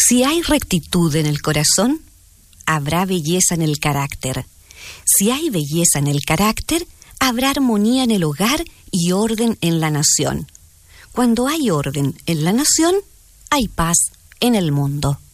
Si hay rectitud en el corazón, habrá belleza en el carácter. Si hay belleza en el carácter, habrá armonía en el hogar y orden en la nación. Cuando hay orden en la nación, hay paz en el mundo.